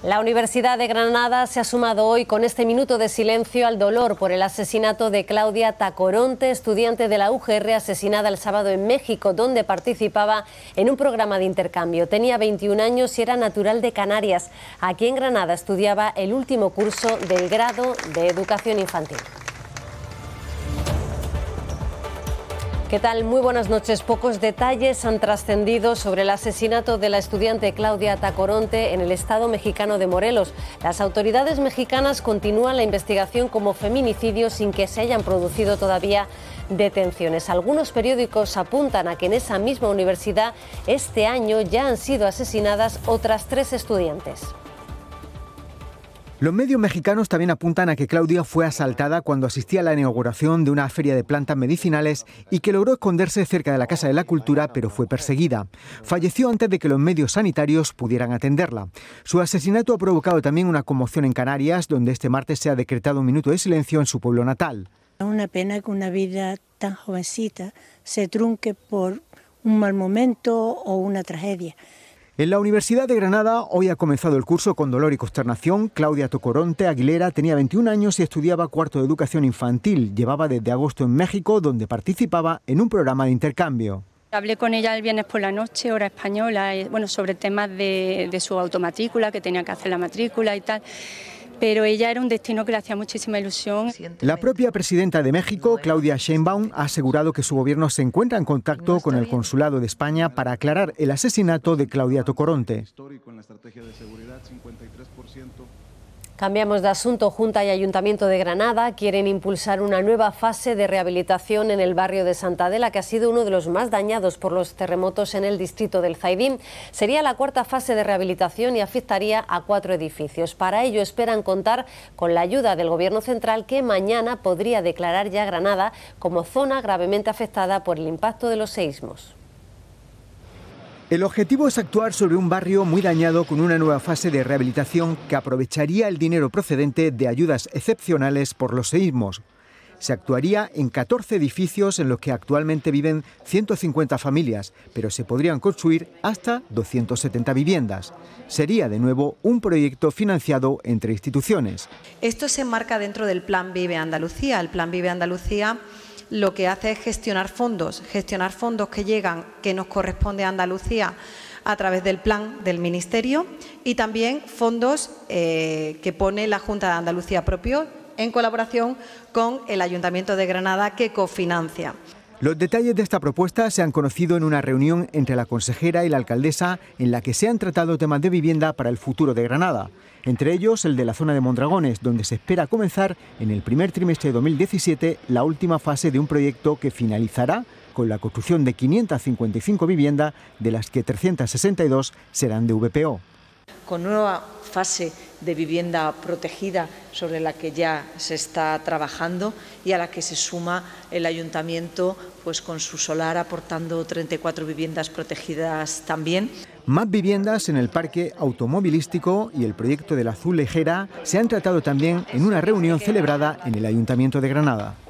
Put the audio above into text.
La Universidad de Granada se ha sumado hoy con este minuto de silencio al dolor por el asesinato de Claudia Tacoronte, estudiante de la UGR asesinada el sábado en México, donde participaba en un programa de intercambio. Tenía 21 años y era natural de Canarias. Aquí en Granada estudiaba el último curso del grado de Educación Infantil. ¿Qué tal? Muy buenas noches. Pocos detalles han trascendido sobre el asesinato de la estudiante Claudia Tacoronte en el estado mexicano de Morelos. Las autoridades mexicanas continúan la investigación como feminicidio sin que se hayan producido todavía detenciones. Algunos periódicos apuntan a que en esa misma universidad este año ya han sido asesinadas otras 3 estudiantes. Los medios mexicanos también apuntan a que Claudia fue asaltada cuando asistía a la inauguración de una feria de plantas medicinales y que logró esconderse cerca de la Casa de la Cultura, pero fue perseguida. Falleció antes de que los medios sanitarios pudieran atenderla. Su asesinato ha provocado también una conmoción en Canarias, donde este martes se ha decretado un minuto de silencio en su pueblo natal. Es una pena que una vida tan jovencita se trunque por un mal momento o una tragedia. En la Universidad de Granada hoy ha comenzado el curso con dolor y consternación. Claudia Tacoronte Aguilera tenía 21 años y estudiaba cuarto de Educación Infantil. Llevaba desde agosto en México, donde participaba en un programa de intercambio. Hablé con ella el viernes por la noche, hora española, sobre temas de su automatrícula, que tenía que hacer la matrícula y tal. Pero ella era un destino que le hacía muchísima ilusión. La propia presidenta de México, Claudia Sheinbaum, ha asegurado que su gobierno se encuentra en contacto con el Consulado de España para aclarar el asesinato de Claudia Tacoronte. Cambiamos de asunto. Junta y Ayuntamiento de Granada quieren impulsar una nueva fase de rehabilitación en el barrio de Santa Adela, que ha sido uno de los más dañados por los terremotos en el distrito del Zaidín. Sería la 4ª fase de rehabilitación y afectaría a 4 edificios. Para ello esperan contar con la ayuda del Gobierno central, que mañana podría declarar ya Granada como zona gravemente afectada por el impacto de los seísmos. El objetivo es actuar sobre un barrio muy dañado con una nueva fase de rehabilitación que aprovecharía el dinero procedente de ayudas excepcionales por los seísmos. Se actuaría en 14 edificios en los que actualmente viven 150 familias, pero se podrían construir hasta 270 viviendas. Sería de nuevo un proyecto financiado entre instituciones. Esto se enmarca dentro del Plan Vive Andalucía. El Plan Vive Andalucía lo que hace es gestionar fondos que llegan, que nos corresponde a Andalucía a través del plan del Ministerio, y también fondos que pone la Junta de Andalucía propio en colaboración con el Ayuntamiento de Granada, que cofinancia. Los detalles de esta propuesta se han conocido en una reunión entre la consejera y la alcaldesa, en la que se han tratado temas de vivienda para el futuro de Granada, entre ellos el de la zona de Mondragones, donde se espera comenzar en el primer trimestre de 2017 la última fase de un proyecto que finalizará con la construcción de 555 viviendas, de las que 362 serán de VPO. Con nueva fase de vivienda protegida sobre la que ya se está trabajando y a la que se suma el Ayuntamiento, pues con su solar aportando 34 viviendas protegidas también. Más viviendas en el parque automovilístico y el proyecto de la Azul Ligera se han tratado también en una reunión celebrada en el Ayuntamiento de Granada.